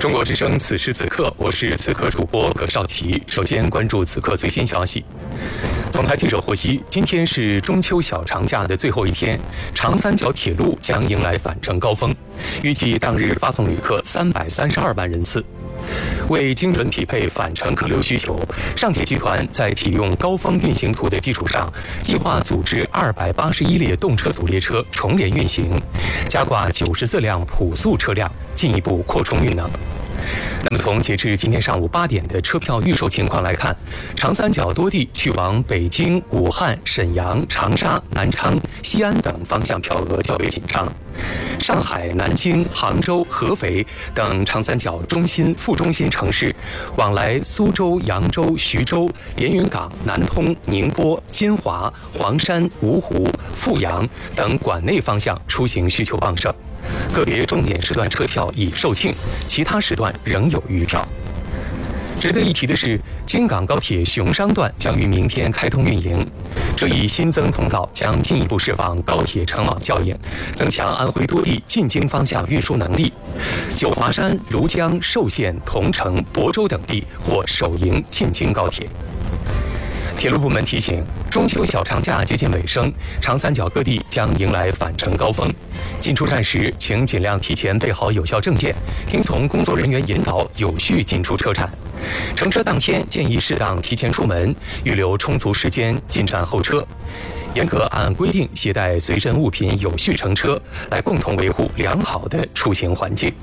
中国之声此时此刻，我是此刻主播葛少奇。首先关注此刻最新消息。总台记者获悉，今天是中秋小长假的最后一天，长三角铁路将迎来返程高峰，预计当日发送旅客332万人次。为精准匹配返程客流需求，上铁集团在启用高峰运行图的基础上，计划组织281列动车组列车重联运行，加挂94辆普速车辆，进一步扩充运能。那么从截至今天上午8点的车票预售情况来看，长三角多地去往北京、武汉、沈阳、长沙、南昌、西安等方向票额较为紧张。上海、南京、杭州、合肥等长三角中心、副中心城市，往来苏州、扬州、徐州、连云港、南通、宁波、金华、黄山、芜湖、阜阳等管内方向出行需求旺盛。个别重点时段车票已售罄，其他时段仍有余票。值得一提的是，京港高铁熊商段将于明天开通运营，这一新增通道将进一步释放高铁成网效应，增强安徽多地进京方向运输能力。九华山、庐江、寿县、桐城、亳州等地或首迎进京高铁。铁路部门提醒，中秋小长假接近尾声，长三角各地将迎来返程高峰。进出站时，请尽量提前备好有效证件，听从工作人员引导，有序进出车站。乘车当天建议适当提前出门，预留充足时间进站候车。严格按规定携带随身物品，有序乘车，来共同维护良好的出行环境。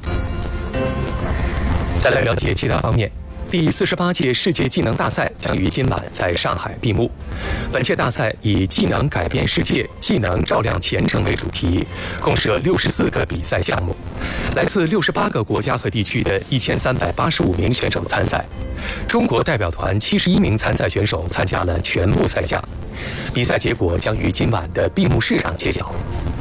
再来了解其他方面。第48届世界技能大赛将于今晚在上海闭幕。本届大赛以“技能改变世界，技能照亮前程”为主题，共设64个比赛项目，来自68个国家和地区的1385名选手参赛。中国代表团71名参赛选手参加了全部赛项。比赛结果将于今晚的闭幕式上揭晓。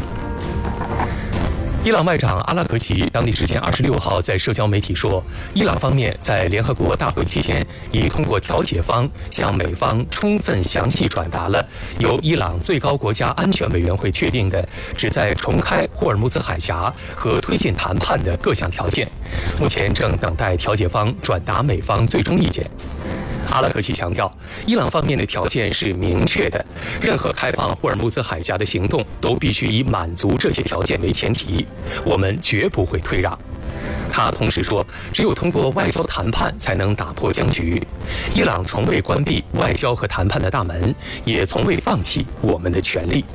伊朗外长阿拉格齐当地时间26号在社交媒体说，伊朗方面在联合国大会期间已通过调解方向美方充分详细转达了由伊朗最高国家安全委员会确定的旨在重开霍尔木兹海峡和推进谈判的各项条件，目前正等待调解方转达美方最终意见。阿拉格齐强调，伊朗方面的条件是明确的，任何开放霍尔木兹海峡的行动都必须以满足这些条件为前提，我们绝不会退让。他同时说，只有通过外交谈判才能打破僵局。伊朗从未关闭外交和谈判的大门，也从未放弃我们的权利。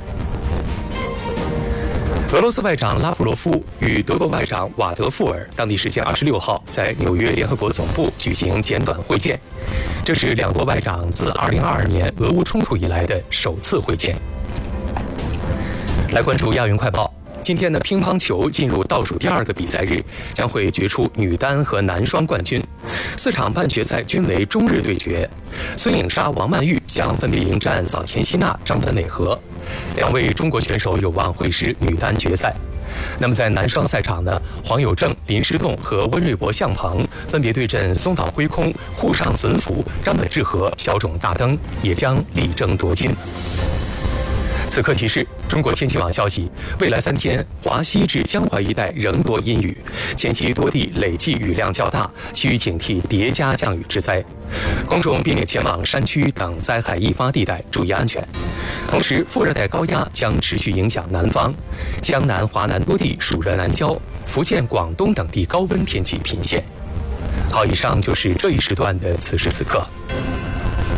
俄罗斯外长拉夫罗夫与德国外长瓦德富尔当地时间26号在纽约联合国总部举行简短会见，这是两国外长自2022年俄乌冲突以来的首次会见。来关注亚运快报。今天的乒乓球进入倒数第2个比赛日，将会决出女单和男双冠军。4场半决赛均为中日对决，孙颖莎、王曼玉将分别迎战早田希娜、张本美和，两位中国选手有望会师女单决赛。那么在男双赛场呢，黄有正、林诗栋和温瑞博、向鹏分别对阵松岛辉空、沪上隼辅、张本智和、小种大登，也将力争夺金。此刻提示：中国天气网消息，未来3天，华西至江淮一带仍多阴雨，前期多地累计雨量较大，需警惕叠加降雨之灾。公众避免前往山区等灾害易发地带，注意安全。同时，副热带高压将持续影响南方，江南、华南多地暑热难消，福建、广东等地高温天气频现。好，以上就是这一时段的此时此刻。